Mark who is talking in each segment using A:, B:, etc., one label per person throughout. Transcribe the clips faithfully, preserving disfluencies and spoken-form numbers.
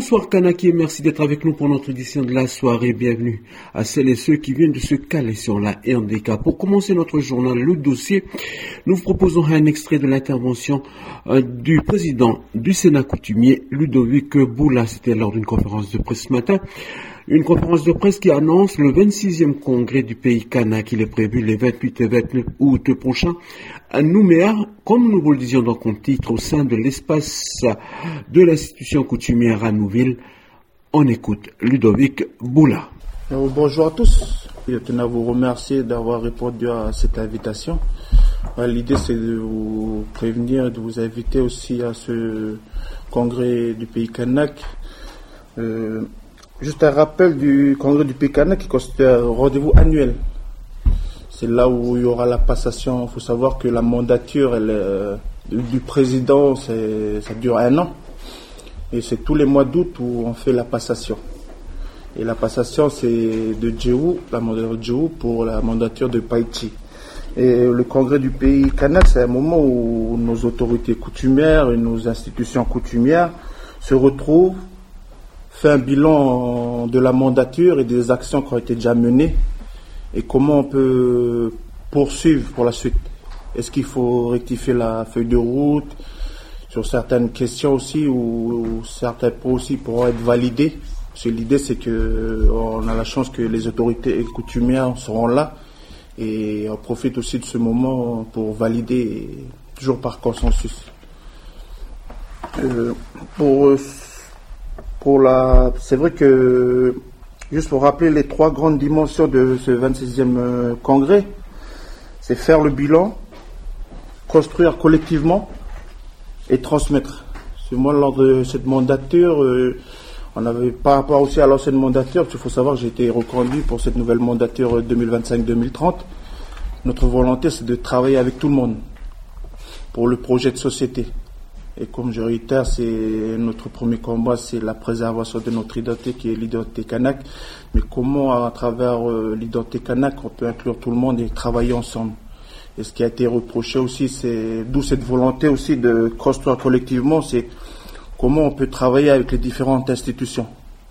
A: Bonsoir Kanaki et merci d'être avec nous pour notre édition de la soirée. Bienvenue à celles et ceux qui viennent de se caler sur la R D K. Pour commencer notre journal, le dossier, nous vous proposons un extrait de l'intervention euh, du président du Sénat coutumier, Ludovic Boula. C'était lors d'une conférence de presse ce matin. Une conférence de presse qui annonce le vingt-sixième congrès du pays Kanak. Il est prévu les vingt-huit et vingt-neuf août prochains à Nouméa, comme nous vous le disions dans le titre, au sein de l'espace de l'institution coutumière à Nouville. On écoute Ludovic Boula.
B: Alors, bonjour à tous. Je tenais à vous remercier d'avoir répondu à cette invitation. L'idée, c'est de vous prévenir, de vous inviter aussi à ce congrès du pays Kanak. Euh, Juste un rappel du congrès du Pays Kanak qui constitue un rendez-vous annuel. C'est là où il y aura la passation. Il faut savoir que la mandature elle, euh, du président, c'est, ça dure un an. Et c'est tous les mois d'août où on fait la passation. Et la passation, c'est de Djéhou, la mandature de Djéhou pour la mandature de Païti. Et le congrès du Pays Kanak, c'est un moment où nos autorités coutumières et nos institutions coutumières se retrouvent, fait un bilan de la mandature et des actions qui ont été déjà menées et comment on peut poursuivre pour la suite. Est-ce qu'il faut rectifier la feuille de route sur certaines questions aussi ou certains points aussi pourront être validés? Parce que l'idée c'est qu'on a la chance que les autorités coutumières seront là et on profite aussi de ce moment pour valider toujours par consensus. Euh, pour Pour la, c'est vrai que, juste pour rappeler les trois grandes dimensions de ce vingt-sixième congrès, c'est faire le bilan, construire collectivement et transmettre. C'est moi, lors de cette mandature, euh, on avait par rapport aussi à l'ancienne mandature, parce qu'il faut savoir que j'ai été reconduit pour cette nouvelle mandature deux mille vingt-cinq deux mille trente. Notre volonté, c'est de travailler avec tout le monde pour le projet de société. Et comme je réitère, c'est notre premier combat, c'est la préservation de notre identité qui est l'identité kanak. Mais comment, à travers euh, l'identité kanak, on peut inclure tout le monde et travailler ensemble. Et ce qui a été reproché aussi, c'est d'où cette volonté aussi de construire collectivement, c'est comment on peut travailler avec les différentes institutions.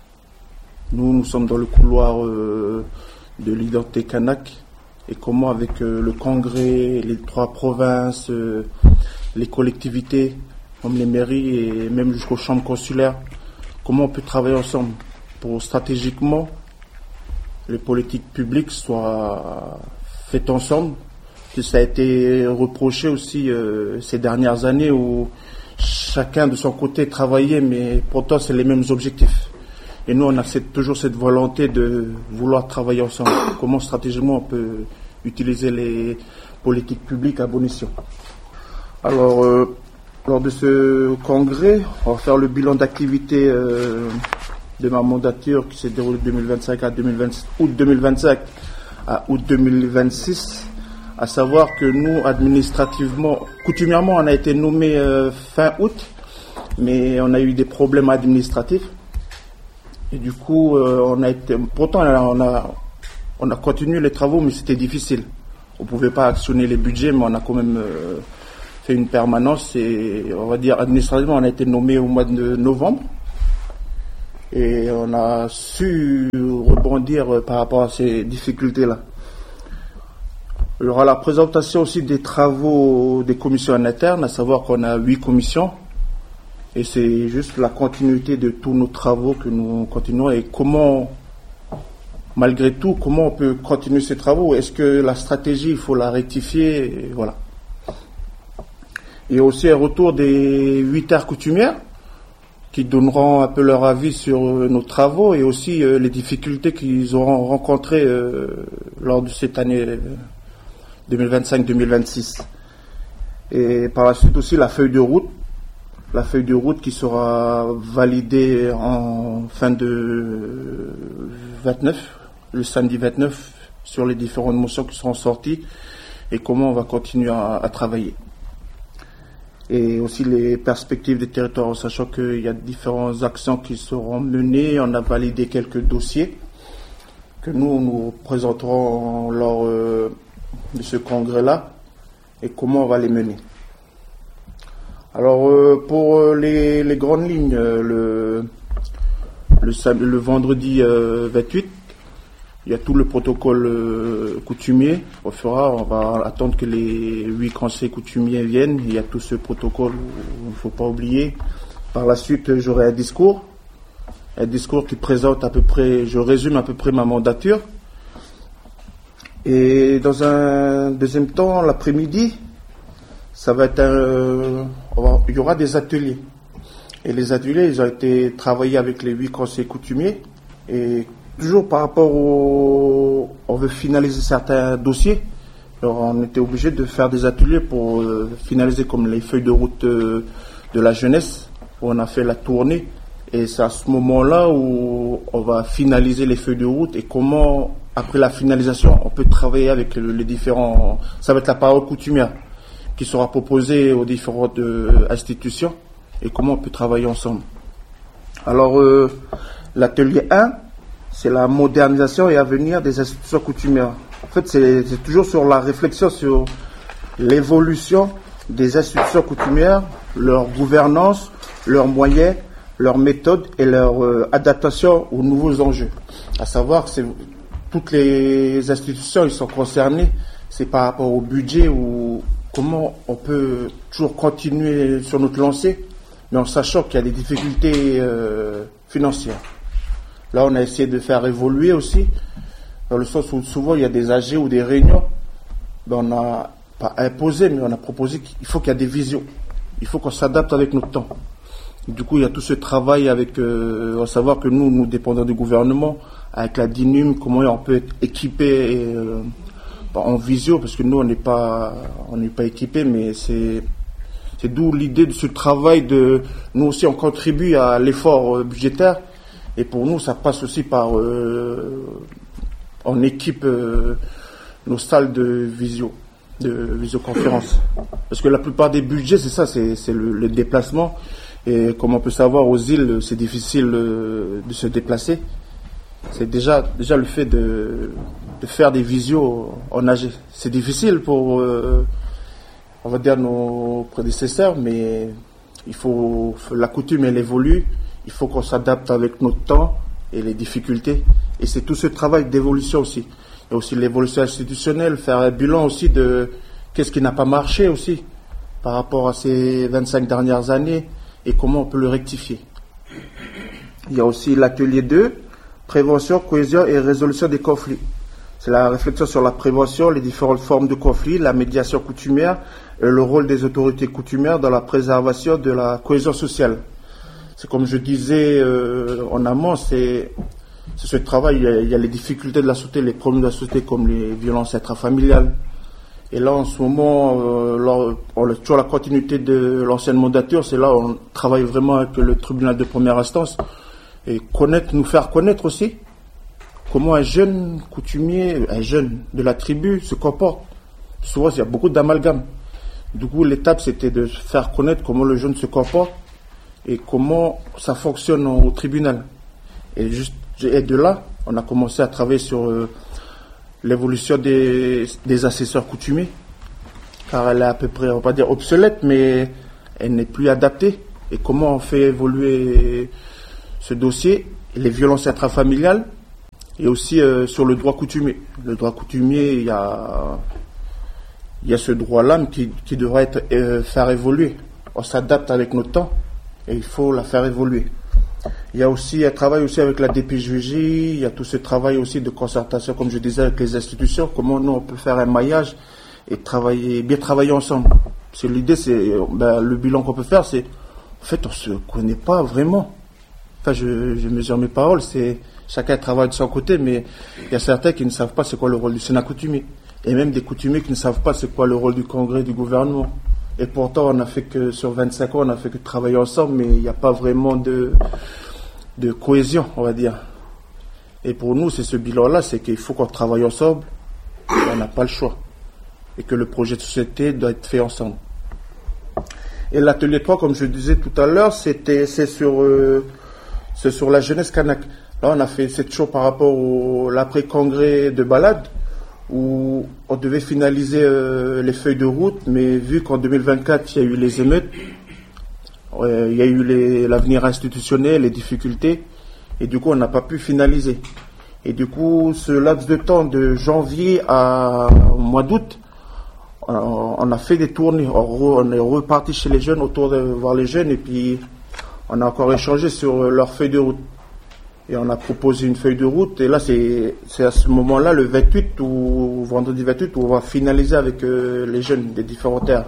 B: Nous, nous sommes dans le couloir euh, de l'identité kanak. Et comment avec euh, le congrès, les trois provinces, euh, les collectivités, comme les mairies et même jusqu'aux chambres consulaires, comment on peut travailler ensemble pour stratégiquement les politiques publiques soient faites ensemble. Que ça a été reproché aussi euh, ces dernières années où chacun de son côté travaillait, mais pourtant c'est les mêmes objectifs. Et nous on a cette, toujours cette volonté de vouloir travailler ensemble. Comment stratégiquement on peut utiliser les politiques publiques à bon escient. Alors euh, Lors de ce congrès, on va faire le bilan d'activité euh, de ma mandature qui s'est déroulée de deux mille vingt-cinq à deux mille vingt, août deux mille vingt-cinq à août deux mille vingt-six. À savoir que nous, administrativement, coutumièrement, on a été nommé euh, fin août, mais on a eu des problèmes administratifs. Et du coup, euh, on a été, pourtant, on a, on a continué les travaux, mais c'était difficile. On ne pouvait pas actionner les budgets, mais on a quand même euh, fait une permanence et on va dire administrativement on a été nommé au mois de novembre et on a su rebondir par rapport à ces difficultés-là. Il y aura la présentation aussi des travaux des commissions en interne, à savoir qu'on a huit commissions et c'est juste la continuité de tous nos travaux que nous continuons et comment, malgré tout, comment on peut continuer ces travaux. Est-ce que la stratégie, il faut la rectifier et voilà. Et aussi un retour des huit aires coutumières qui donneront un peu leur avis sur euh, nos travaux et aussi euh, les difficultés qu'ils auront rencontrées euh, lors de cette année euh, deux mille vingt-cinq deux mille vingt-six. Et par la suite aussi la feuille de route, la feuille de route qui sera validée en fin de vingt-neuf, le samedi vingt-neuf, sur les différentes motions qui seront sorties et comment on va continuer à, à travailler. Et aussi les perspectives des territoires, en sachant qu'il y a différentes actions qui seront menées. On a validé quelques dossiers que nous, nous présenterons lors euh, de ce congrès-là et comment on va les mener. Alors, euh, pour les, les grandes lignes, euh, le, le, le vendredi euh, vingt-huit. Il y a tout le protocole euh, coutumier. On fera, on va attendre que les huit conseils coutumiers viennent. Il y a tout ce protocole, il ne faut pas oublier. Par la suite, j'aurai un discours. Un discours qui présente à peu près, je résume à peu près ma mandature. Et dans un deuxième temps, l'après-midi, ça va être un, va, il y aura des ateliers. Et les ateliers, ils ont été travaillés avec les huit conseils coutumiers. Et toujours par rapport au... On veut finaliser certains dossiers. Alors on était obligé de faire des ateliers pour euh, finaliser comme les feuilles de route euh, de la jeunesse, où on a fait la tournée. Et c'est à ce moment-là où on va finaliser les feuilles de route et comment, après la finalisation, on peut travailler avec le, les différents... Ça va être la parole coutumière qui sera proposée aux différentes euh, institutions et comment on peut travailler ensemble. Alors, euh, l'atelier un, c'est la modernisation et avenir des institutions coutumières. En fait, c'est, c'est toujours sur la réflexion sur l'évolution des institutions coutumières, leur gouvernance, leurs moyens, leurs méthodes et leur euh, adaptation aux nouveaux enjeux. À savoir que c'est, toutes les institutions ils sont concernées, c'est par rapport au budget ou comment on peut toujours continuer sur notre lancée, mais en sachant qu'il y a des difficultés euh, financières. Là, on a essayé de faire évoluer aussi, dans le sens où souvent il y a des A G ou des réunions, ben on n'a pas imposé, mais on a proposé qu'il faut qu'il y ait des visions. Il faut qu'on s'adapte avec notre temps. Du coup, il y a tout ce travail avec, euh, à savoir que nous, nous dépendons du gouvernement, avec la D I N U M, comment on peut être équipé et, euh, en visio, parce que nous, on n'est pas, on n'est pas équipé, mais c'est, c'est d'où l'idée de ce travail de, nous aussi, on contribue à l'effort budgétaire. Et pour nous, ça passe aussi par, euh, on équipe euh, nos salles de visio, de visioconférence. Parce que la plupart des budgets, c'est ça, c'est, c'est le, le déplacement. Et comme on peut savoir, aux îles, c'est difficile euh, de se déplacer. C'est déjà, déjà le fait de, de faire des visios en A G. C'est difficile pour, euh, on va dire, nos prédécesseurs, mais il faut, la coutume, elle évolue. Il faut qu'on s'adapte avec notre temps et les difficultés. Et c'est tout ce travail d'évolution aussi. Il y a aussi l'évolution institutionnelle, faire un bilan aussi de qu'est-ce qui n'a pas marché aussi par rapport à ces vingt-cinq dernières années et comment on peut le rectifier. Il y a aussi l'atelier deux, prévention, cohésion et résolution des conflits. C'est la réflexion sur la prévention, les différentes formes de conflits, la médiation coutumière et le rôle des autorités coutumières dans la préservation de la cohésion sociale. C'est comme je disais euh, en amont, c'est, c'est ce travail, il y, a, il y a les difficultés de la société, les problèmes de la société comme les violences intrafamiliales. Et là, en ce moment, euh, là, on a toujours la continuité de l'ancienne mandature, c'est là où on travaille vraiment avec le tribunal de première instance et connaître, nous faire connaître aussi comment un jeune coutumier, un jeune de la tribu se comporte. Souvent, il y a beaucoup d'amalgames. Du coup, l'étape, c'était de faire connaître comment le jeune se comporte et comment ça fonctionne au tribunal. Et, juste, et de là, on a commencé à travailler sur euh, l'évolution des, des assesseurs coutumiers, car elle est à peu près, on va pas dire obsolète, mais elle n'est plus adaptée. Et comment on fait évoluer ce dossier, les violences intrafamiliales, et aussi euh, sur le droit coutumier. Le droit coutumier, il y a, il y a ce droit-là qui, qui devrait être euh, faire évoluer. On s'adapte avec notre temps. Et il faut la faire évoluer. Il y a aussi un travail aussi avec la D P J J, il y a tout ce travail aussi de concertation, comme je disais, avec les institutions, comment nous on peut faire un maillage et travailler, bien travailler ensemble. Parce que l'idée, c'est, ben, le bilan qu'on peut faire, c'est, en fait, on se connaît pas vraiment. Enfin, je, je mesure mes paroles, c'est, chacun travaille de son côté, mais il y a certains qui ne savent pas c'est quoi le rôle du Sénat coutumier. Et même des coutumiers qui ne savent pas c'est quoi le rôle du Congrès, du gouvernement. Et pourtant, on n'a fait que, sur vingt-cinq ans, on n'a fait que travailler ensemble, mais il n'y a pas vraiment de, de cohésion, on va dire. Et pour nous, c'est ce bilan-là, c'est qu'il faut qu'on travaille ensemble, on n'a pas le choix. Et que le projet de société doit être fait ensemble. Et l'atelier trois, comme je disais tout à l'heure, c'était, c'est sur, euh, c'est sur la jeunesse kanak. Là, on a fait sept jours par rapport au, l'après-congrès de balade, où on devait finaliser euh, les feuilles de route, mais vu qu'en deux mille vingt-quatre, il y a eu les émeutes, euh, il y a eu les, l'avenir institutionnel, les difficultés, Et du coup, on n'a pas pu finaliser. Et du coup, ce laps de temps de janvier à au mois d'août, on a fait des tournées. On est reparti chez les jeunes, autour de voir les jeunes, et puis on a encore échangé sur leur feuille de route. Et on a proposé une feuille de route, et là, c'est à ce moment-là, le vingt-huit, ou vendredi vingt-huit, où on va finaliser avec euh, les jeunes des différentes terres.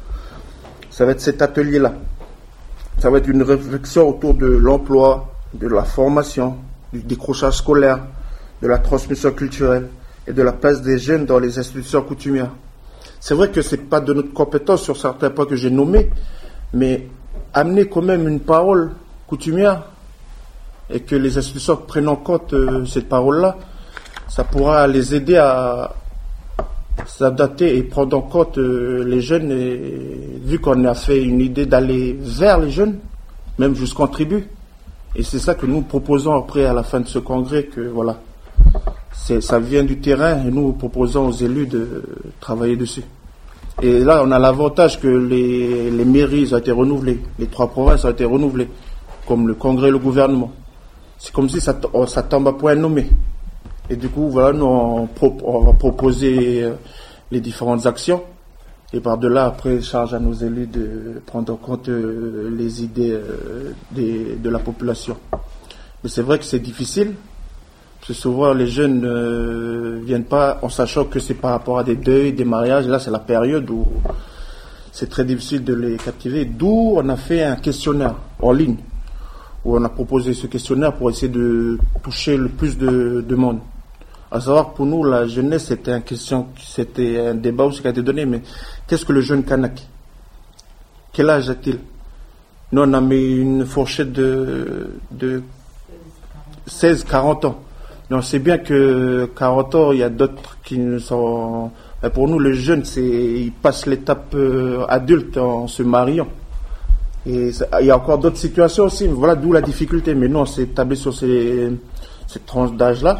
B: Ça va être cet atelier-là. Ça va être une réflexion autour de l'emploi, de la formation, du décrochage scolaire, de la transmission culturelle et de la place des jeunes dans les institutions coutumières. C'est vrai que ce n'est pas de notre compétence sur certains points que j'ai nommés, mais amener quand même une parole coutumière et que les institutions prennent en compte euh, cette parole-là, ça pourra les aider à s'adapter et prendre en compte euh, les jeunes. Et vu qu'on a fait une idée d'aller vers les jeunes, même jusqu'en tribu, et c'est ça que nous proposons après à la fin de ce congrès, que voilà, ça vient du terrain et nous proposons aux élus de travailler dessus. Et là, on a l'avantage que les, les mairies ont été renouvelées, les trois provinces ont été renouvelées, comme le congrès et le gouvernement. C'est comme si ça, ça tombe à point nommé. Et du coup, voilà, nous, on, on va proposer les différentes actions. Et par-delà, après, charge à nos élus de prendre en compte les idées des, de la population. Mais c'est vrai que c'est difficile. Parce que souvent, les jeunes ne euh, viennent pas en sachant que c'est par rapport à des deuils, des mariages. Là, c'est la période où c'est très difficile de les captiver. D'où on a fait un questionnaire en ligne, où on a proposé ce questionnaire pour essayer de toucher le plus de, de monde. À savoir, pour nous, la jeunesse, c'était un, question, c'était un débat aussi qui a été donné, mais qu'est-ce que le jeune Kanak? Quel âge a-t-il? Nous, on a mis une fourchette de, de seize à quarante ans. On sait bien que quarante ans, il y a d'autres qui ne sont... Pour nous, les jeunes, c'est, ils passent l'étape euh, adulte en se mariant. Et ça, il y a encore d'autres situations aussi. Voilà d'où la difficulté. Mais nous, on s'est établi sur ces, ces tranches d'âge-là.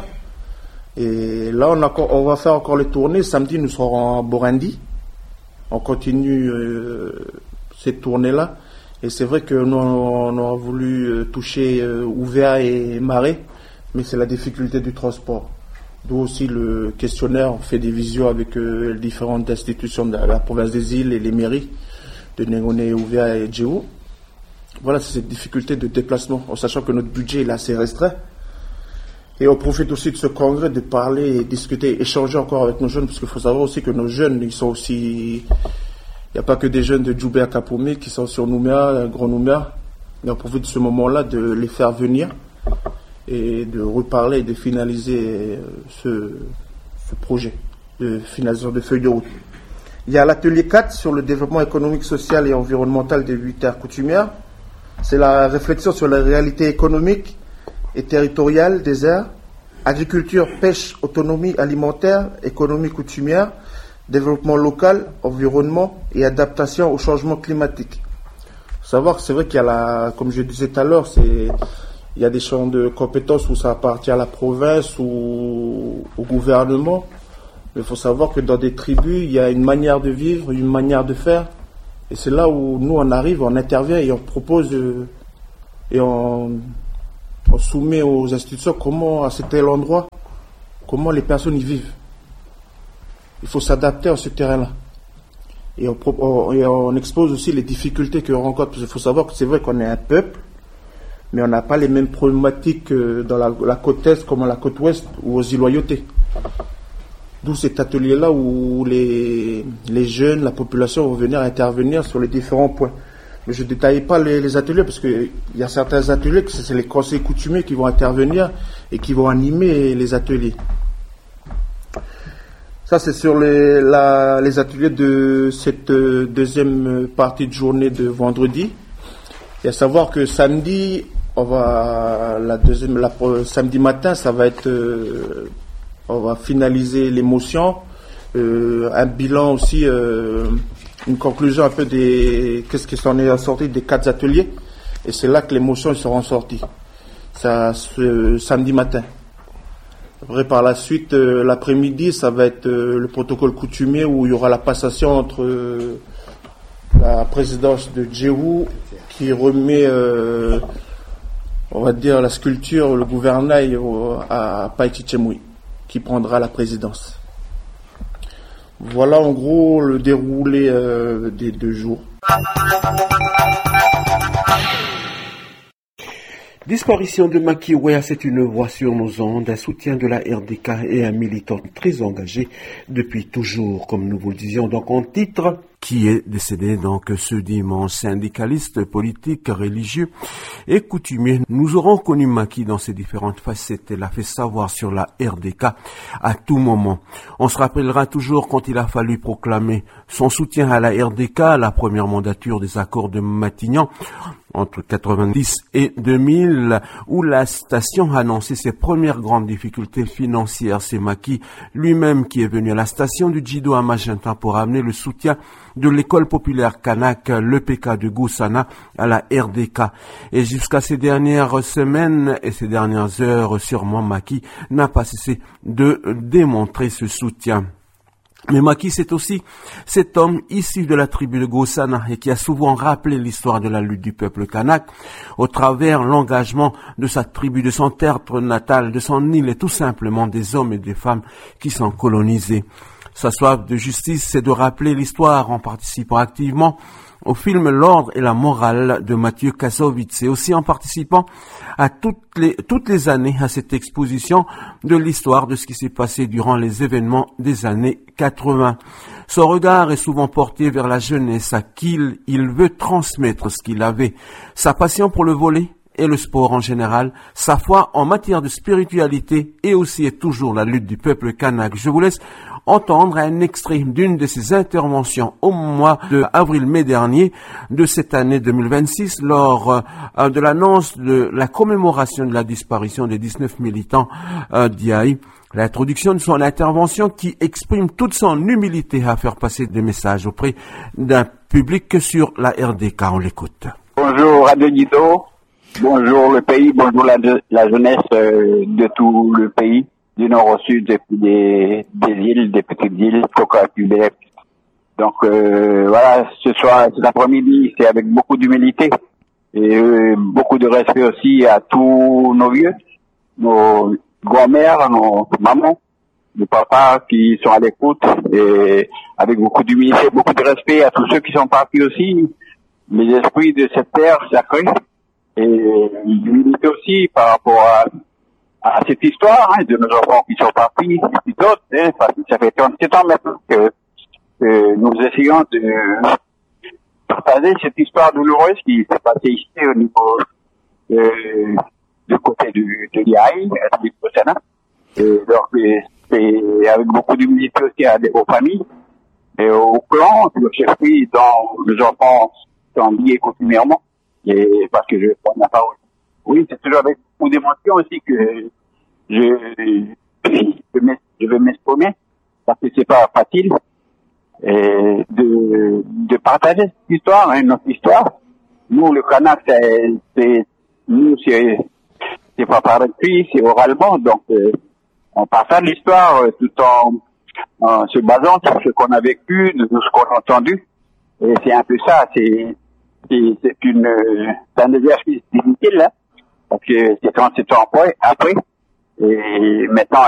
B: Et là, on, a, on va faire encore les tournées. Samedi, nous serons en Burundi. On continue euh, cette tournée-là. Et c'est vrai que nous, on aura voulu euh, toucher euh, Ouvéa et Marais. Mais c'est la difficulté du transport. D'où aussi le questionnaire, on fait des visios avec euh, les différentes institutions de la province des îles et les mairies de Nengone, Ouvéa et Djéou. Voilà, c'est cette difficulté de déplacement, en sachant que notre budget est assez restreint. Et on profite aussi de ce congrès de parler et discuter, échanger encore avec nos jeunes, parce qu'il faut savoir aussi que nos jeunes, ils sont aussi... Il n'y a pas que des jeunes de Djoubé à Kapoumé qui sont sur Nouméa, Grand Nouméa. Mais on profite de ce moment-là de les faire venir et de reparler et de finaliser ce, ce projet de finalisation de feuille de route. Il y a l'atelier quatre sur le développement économique, social et environnemental des huit terres coutumières. C'est la réflexion sur la réalité économique et territoriale des aires, agriculture, pêche, autonomie alimentaire, économie coutumière, développement local, environnement et adaptation au changement climatique. Il faut savoir que c'est vrai qu'il y a la, comme je disais tout à l'heure, c'est il y a des champs de compétences où ça appartient à la province ou au gouvernement. Mais il faut savoir que dans des tribus, il y a une manière de vivre, une manière de faire. Et c'est là où nous, on arrive, on intervient et on propose euh, et on, on soumet aux institutions comment, à tel endroit, comment les personnes y vivent. Il faut s'adapter à ce terrain-là. Et on, on, et on expose aussi les difficultés qu'on rencontre. Parce qu'il faut savoir que c'est vrai qu'on est un peuple, mais on n'a pas les mêmes problématiques dans la, la côte est comme la côte ouest ou aux îles Loyauté. D'où cet atelier-là où les, les jeunes, la population vont venir intervenir sur les différents points. Mais je ne détaille pas les, les ateliers parce qu'il y a certains ateliers que c'est les conseils coutumiers qui vont intervenir et qui vont animer les ateliers. Ça, c'est sur les, la, les ateliers de cette deuxième partie de journée de vendredi. Et à savoir que samedi, on va la deuxième, la, samedi matin, ça va être, euh, on va finaliser l'émotion, euh, un bilan aussi, euh, une conclusion un peu des, qu'est-ce qui s'en est sorti des quatre ateliers, et c'est là que les motions seront sorties. Ça, ce samedi matin. Après, par la suite, euh, l'après-midi, ça va être euh, le protocole coutumier où il y aura la passation entre euh, la présidence de Djéou qui remet, euh, on va dire, la sculpture, le gouvernail à Païti-Tchemoui, qui prendra la présidence. Voilà en gros le déroulé euh, des deux jours.
A: Disparition de Macky Ouéa, c'est une voix sur nos ondes, un soutien de la R D K et un militant très engagé depuis toujours, comme nous vous le disions donc en titre, qui est décédé donc ce dimanche. Syndicaliste, politique, religieux et coutumier, nous aurons connu Macky dans ses différentes facettes et l'a fait savoir sur la R D K à tout moment. On se rappellera toujours quand il a fallu proclamer son soutien à la R D K, à la première mandature des accords de Matignon, entre quatre-vingt-dix et deux mille, où la station a annoncé ses premières grandes difficultés financières. C'est Macky lui-même qui est venu à la station du Djido à Magenta pour amener le soutien de l'école populaire Kanak, l'E P K de Goussana, à la R D K. Et jusqu'à ces dernières semaines et ces dernières heures, sûrement Macky n'a pas cessé de démontrer ce soutien. Mais Macky, c'est aussi cet homme issu de la tribu de Goussana et qui a souvent rappelé l'histoire de la lutte du peuple kanak au travers l'engagement de sa tribu, de son tertre natal, de son île et tout simplement des hommes et des femmes qui sont colonisés. Sa soif de justice, c'est de rappeler l'histoire en participant activement au film L'ordre et la morale de Mathieu Kassovitz et aussi en participant à toutes les, toutes les années à cette exposition de l'histoire de ce qui s'est passé durant les événements des années quatre-vingts. Son regard est souvent porté vers la jeunesse à qui il, il veut transmettre ce qu'il avait, sa passion pour le volley et le sport en général, sa foi en matière de spiritualité et aussi et toujours la lutte du peuple kanak. Je vous laisse entendre un extrait d'une de ses interventions au mois de avril-mai dernier de cette année deux mille vingt-six lors euh, de l'annonce de la commémoration de la disparition des dix-neuf militants euh, d'I A I. L'introduction de son intervention qui exprime toute son humilité à faire passer des messages auprès d'un public sur la R D K. On l'écoute.
C: Bonjour Radio Djido, bonjour le pays, bonjour la, la jeunesse euh, de tout le pays. Du nord au sud, et puis des, des îles, des petites îles, Coca, Québec. Donc euh, voilà, ce soir, cet après-midi, c'est avec beaucoup d'humilité et euh, beaucoup de respect aussi à tous nos vieux, nos grand-mères, nos mamans, nos papas qui sont à l'écoute et avec beaucoup d'humilité, beaucoup de respect à tous ceux qui sont partis aussi, les esprits de cette terre sacrée et d'humilité aussi par rapport à à cette histoire hein, de nos enfants qui sont partis et puis d'autres, hein, parce que ça fait trente-sept ans maintenant que, que nous essayons de partager cette histoire douloureuse qui s'est passée ici au niveau de, du côté du, de l'I A I, au Sénat. Et donc c'est avec beaucoup d'humilité aussi à, aux familles et aux clans, au chef-prix dont les enfants sont liés coutumièrement. Et parce que je prends la parole. Oui, c'est toujours avec beaucoup d'émotion aussi que je, je vais m'exprimer, parce que c'est pas facile et de, de partager cette histoire, hein, notre histoire. Nous, le Kanak, c'est, c'est nous, c'est, c'est pas par écrit, c'est oralement, donc euh, on partage l'histoire euh, tout en, en se basant sur ce qu'on a vécu, de tout ce qu'on a entendu. Et c'est un peu ça, c'est, c'est, c'est une, c'est un exercice difficile, hein. Parce que c'est trente-sept ans après, après, et maintenant